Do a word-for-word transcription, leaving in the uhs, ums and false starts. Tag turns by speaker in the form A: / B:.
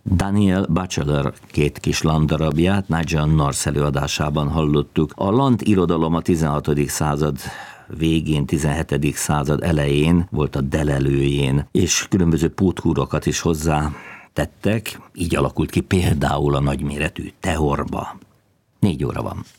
A: Daniel Batchelor két kis landdarabját Nigel North előadásában hallottuk. A land irodalom a tizenhatodik század végén, tizenhetedik század elején volt a delelőjén, és különböző póthúrokat is hozzá tettek, így alakult ki például a nagyméretű tehorba. Négy óra van.